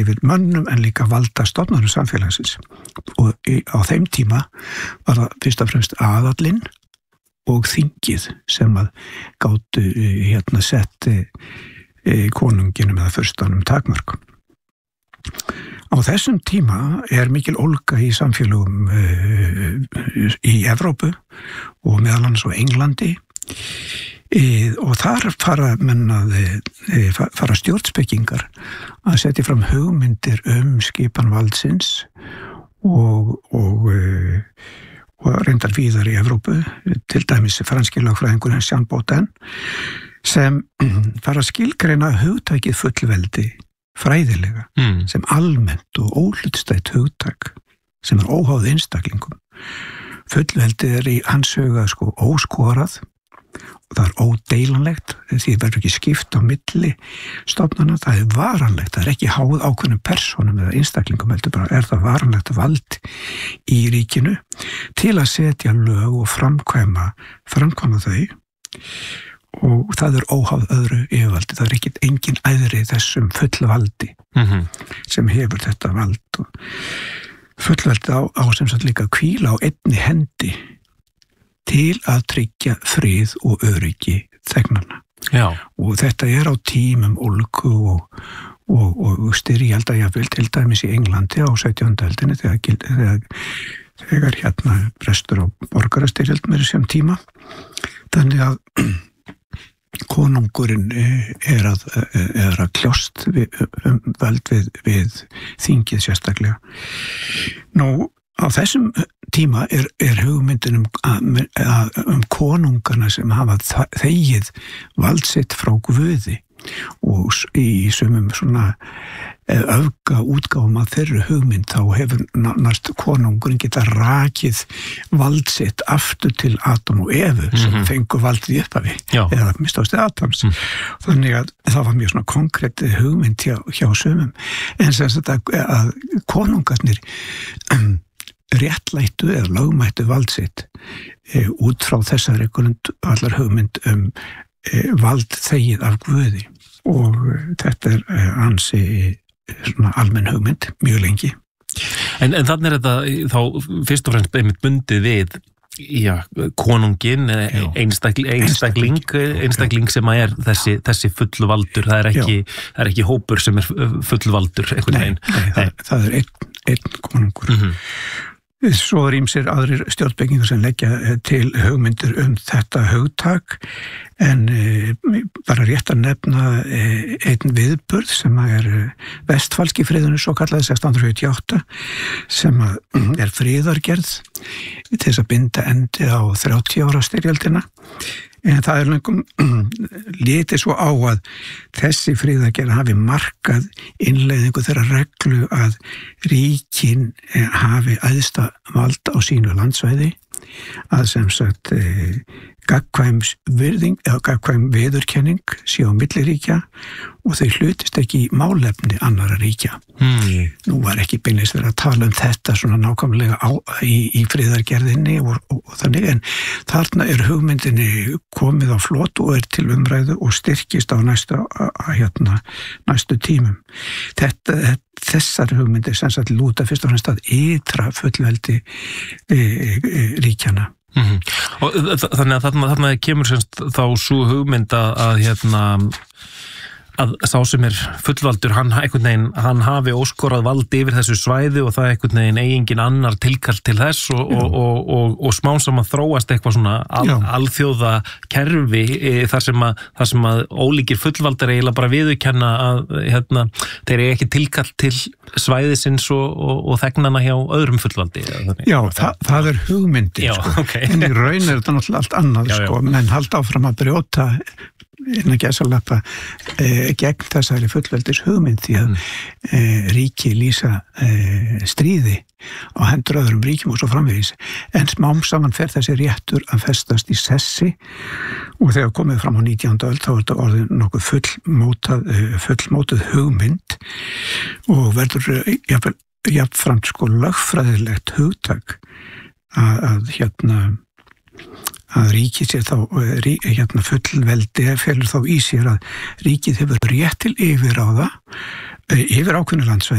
yfir mönnum en líka valda stofnunum samfélagsins. Og á þeim tíma var það fyrst og fremst aðallinn og þingið sem að gátu sett konunginum eða furstanum takmörk. Á þessum tíma mikil ólga í samfélögum í Evrópu og meðal annars á Englandi og þar fara stjórnspekingar að setja fram hugmyndir skipan valdsins og reyndar víðar í Evrópu, til dæmis franski lögfræðingurinn Jean Baudin, sem fara að skilgreina hugtakið fullveldi fræðilega, sem almennt og óhlutstætt hugtak, sem óháð einstaklingum. Fullveldi í hans huga óskorað, og það ódeilanlegt, því það verður ekki skipt á milli stofnana, það varanlegt, það ekki háð ákveðnum persónum eða einstaklingum, heldur bara það varanlegt vald í ríkinu til að setja lög og framkvæma þau og það óháð öðru yfirvaldi, það ekki engin æðri þessum fullvaldi sem hefur þetta vald og fullveldi á sem sagt líka hvíla á einni hendi til að tryggja frið og öryggi þegnanna. Já. Og þetta á tímum ólgu og styrjalda jafnvel til dæmis í Englandi á 17. öldinni þegar brestur á borgarastyrjöld með þessum tíma. Þannig að konungurinn að kljást völd við þingið sérstaklega. Nú, á þessum tíma hugmyndin konungarna sem hafa þegið vald sitt frá Guði og í sumum svona öfga útgáfum að þeirri hugmynd þá hefur næst konungurinn geta rakið vald sitt aftur til Adam og Evu sem fengu valdið í upphafi eða mistástið Adams. Þannig að það var mjög svona konkrétt hugmynd hjá sumum en sem sagt að konungarnir réttlættu eða lögmættu vald sitt út frá þessari allar hugmynd vald þegið af Guði og þetta ansi svona almenn hugmynd mjög lengi. En þannig þetta þá fyrst og fremst einmitt bundið við konungin, einstakling sem þessi fullvaldur, það ekki hópur sem fullvaldur einhvern veginn. Nei, það einn konungur. Svo ýmsir aðrir stjórnspekingar sem leggja til hugmyndir þetta hugtak en bara rétt að nefna einn viðburð sem vestfalski friðurinn svo kallaði 1648 sem friðargerð til þess að binda endi á 30 ára styrjöldina en það löngum litið svo á að þessi friðargerð hafi markað innleiðingu þeirra reglu að ríkin hafi æðsta vald á sínu landsvæði að sem sagt gagnkvæm viðurkenning sé á milli ríkja og þau hlutist ekki í málefni annarra ríkja. Nú var ekki beinleis verið að tala þetta svona nákvæmlega í friðargerðinni og þannig en þarna hugmyndinni komið á flot og til umræðu og styrkist á næstu tímum. Þessar hugmyndir sem sagt lúta fyrst og fremst að ytra fullveldi ríkjana. Og þannig að þarna kemur semst þá sú hugmynd að sá sem fullvaldur, hann hafi óskorað vald yfir þessu svæði og það einhvern veginn engin annar tilkall til þess og smám saman þróast eitthvað svona alþjóða kerfi þar sem að ólíkir fullvaldar eiginlega bara viðurkenna að þeir ekki tilkall til svæðisins og þegnana hjá öðrum fullvaldi. Já, það hugmyndi en í raun þetta náttúrulega allt annað menn halda áfram að brjóta gegn þessari fullveldis hugmynd því að ríki lýsa stríði á hendur öðrum ríkjum og svo framvegis en smám saman fer þessi réttur að festast í sessi og þegar komið fram á 19. öld þá þetta orðið nokkuð fullmótuð hugmynd og verður jafnframt lögfræðilegt hugtak að ríkið sé þá fullveldi felur þá í sér að ríkið hefur rétt til yfirráða yfir ákveðnu landsvæði